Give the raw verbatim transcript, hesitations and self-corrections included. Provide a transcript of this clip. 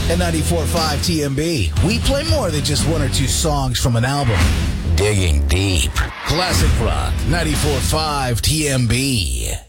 At ninety-four point five T M B, we play more than just one or two songs from an album. Digging deep. Classic rock, ninety-four point five T M B.